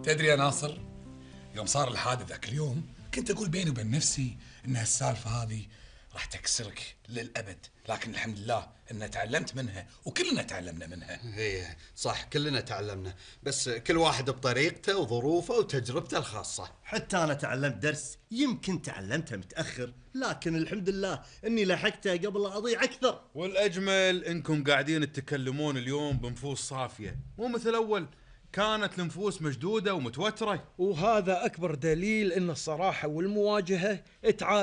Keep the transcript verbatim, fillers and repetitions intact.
تدري يا ناصر، يوم صار الحادث ذاك اليوم كنت اقول بيني وبين نفسي ان السالفه هذه راح تكسرك للابد، لكن الحمد لله ان تعلمت منها وكلنا تعلمنا منها. ايه صح، كلنا تعلمنا، بس كل واحد بطريقته وظروفه وتجربته الخاصه. حتى انا تعلمت درس يمكن تعلمته متاخر، لكن الحمد لله اني لحقته قبل لا اضيع اكثر. والاجمل انكم قاعدين تتكلمون اليوم بنفوس صافيه، مو مثل اول كانت النفوس مشدوده ومتوتره. وهذا اكبر دليل ان الصراحه والمواجهه تعالج